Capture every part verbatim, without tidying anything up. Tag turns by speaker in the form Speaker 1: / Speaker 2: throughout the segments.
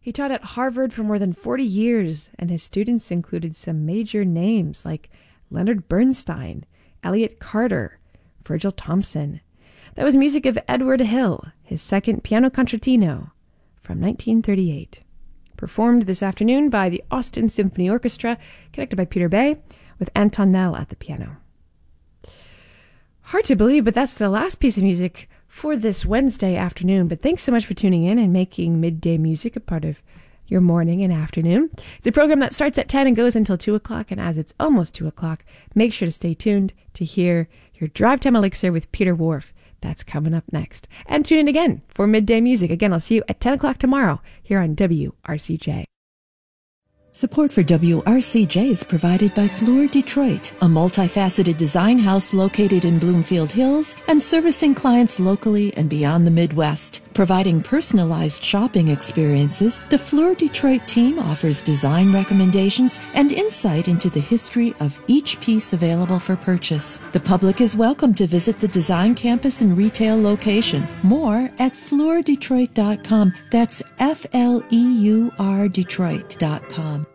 Speaker 1: He taught at Harvard for more than forty years, and his students included some major names like Leonard Bernstein, Elliott Carter, Virgil Thompson. That was music of Edward Hill, his second piano concertino from nineteen thirty-eight. Performed this afternoon by the Austin Symphony Orchestra, conducted by Peter Bay, with Anton Nell at the piano. Hard to believe, but that's the last piece of music for this Wednesday afternoon. But thanks so much for tuning in and making Midday Music a part of your morning and afternoon. It's a program that starts at ten and goes until two o'clock. And as it's almost two o'clock, make sure to stay tuned to hear your Drive Time Elixir with Peter Wharf. That's coming up next. And tune in again for Midday Music. Again, I'll see you at ten o'clock tomorrow here on W R C J.
Speaker 2: Support for W R C J is provided by Fleur Detroit, a multifaceted design house located in Bloomfield Hills and servicing clients locally and beyond the Midwest. Providing personalized shopping experiences, the Fleur Detroit team offers design recommendations and insight into the history of each piece available for purchase. The public is welcome to visit the design campus and retail location. More at fleur detroit dot com. That's F L E U R Detroit dot com.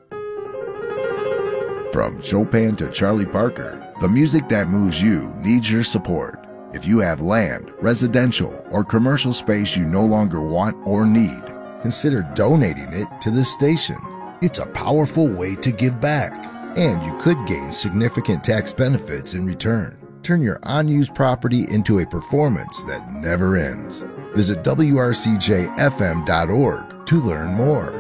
Speaker 3: From Chopin to Charlie Parker, the music that moves you needs your support. If you have land, residential, or commercial space you no longer want or need, consider donating it to the station. It's a powerful way to give back, and you could gain significant tax benefits in return. Turn your unused property into a performance that never ends. Visit W R C J F M dot org to learn more.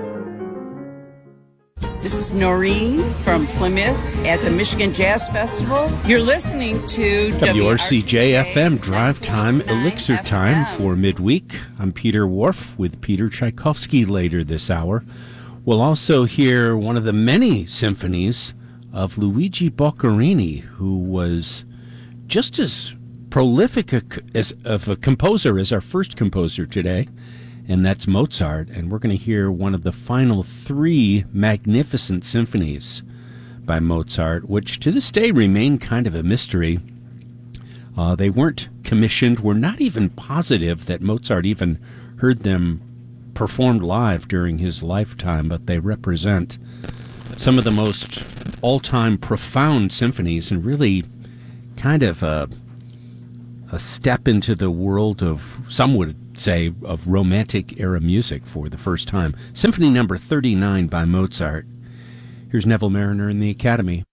Speaker 4: This is Noreen from Plymouth at the Michigan Jazz Festival. You're listening to
Speaker 5: W R C J F M Drive Time Elixir Time for midweek. I'm Peter Wharf with Peter Tchaikovsky later this hour. We'll also hear one of the many symphonies of Luigi Boccherini, who was just as prolific a, as, of a composer as our first composer today, and that's Mozart. And we're going to hear one of the final three magnificent symphonies by Mozart, which to this day remain kind of a mystery. Uh, they weren't commissioned. We're not even positive that Mozart even heard them performed live during his lifetime, but they represent some of the most all-time profound symphonies and really kind of a, a step into the world of, some would say, of romantic era music for the first time. Symphony number thirty-nine by Mozart. Here's Neville Mariner in the Academy.